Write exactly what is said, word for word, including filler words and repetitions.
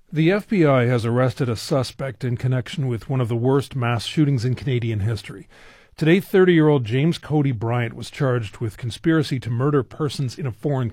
The F B I has arrested a suspect in connection with one of the worst mass shootings in Canadian history. Today, thirty-year-old James Cody Bryant was charged with conspiracy to murder persons in a foreign